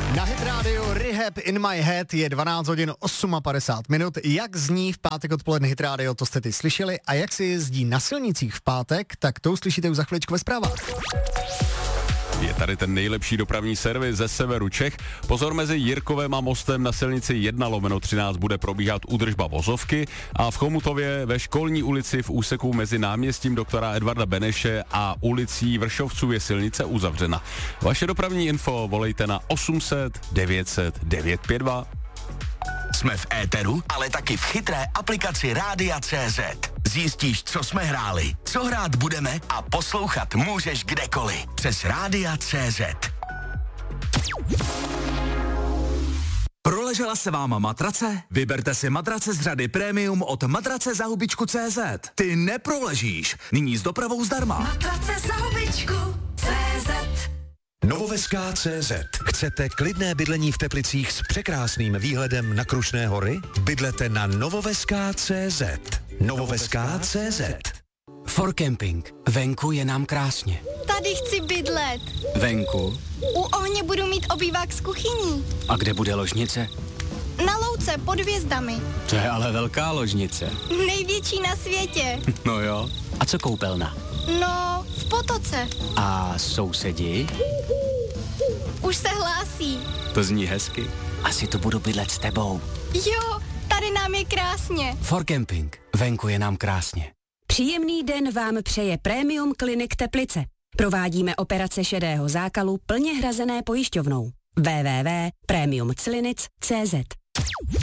Na Hit Radio Rehab in my head je 12 hodin 58 minut. Jak zní v pátek odpoledne Hit Radio, to jste ty slyšeli. A jak se jezdí na silnicích v pátek, tak to uslyšíte už za chviličku ve zprávách. Je tady ten nejlepší dopravní servis ze severu Čech. Pozor, mezi Jirkovem a mostem na silnici 1/13 bude probíhat údržba vozovky a v Chomutově ve Školní ulici v úseku mezi náměstím doktora Edvarda Beneše a ulicí Vršovců je silnice uzavřena. Vaše dopravní info volejte na 800 900 952. Jsme v éteru, ale taky v chytré aplikaci Rádia.cz. Zjistíš, co jsme hráli, co hrát budeme a poslouchat můžeš kdekoliv. Přes Rádia.cz. Proležela se vám matrace? Vyberte si matrace z řady Premium od matracezahubičku.cz. Ty neproležíš. Nyní s dopravou zdarma. Matracezahubičku.cz. Novoveská.cz. Chcete klidné bydlení v Teplicích s překrásným výhledem na Krušné hory? Bydlete na Novoveská.cz. Novoveská.cz. For Camping. Venku je nám krásně. Tady chci bydlet. Venku? U ohně budu mít obývák s kuchyní. A kde bude ložnice? Na louce pod hvězdami. To je ale velká ložnice. Největší na světě. No jo. A co koupelna? No, v potoce. A sousedi? Už se hlásí. To zní hezky. Asi to budu bydlet s tebou. Jo, tady nám je krásně. For Camping. Venku je nám krásně. Příjemný den vám přeje Premium Klinik Teplice. Provádíme operace šedého zákalu plně hrazené pojišťovnou. www.premiumclinic.cz